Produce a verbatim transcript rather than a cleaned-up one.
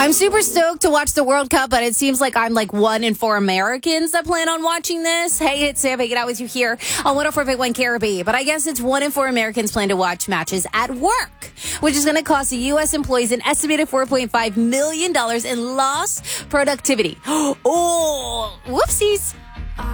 I'm super stoked to watch the World Cup, but it seems like I'm like one in four Americans that plan on watching this. Hey, it's Sam hanging out with you here on one oh four point one K R B. But I guess it's one in four Americans plan to watch matches at work, which is going to cost the U S employees an estimated four point five million dollars in lost productivity. Oh, whoopsies.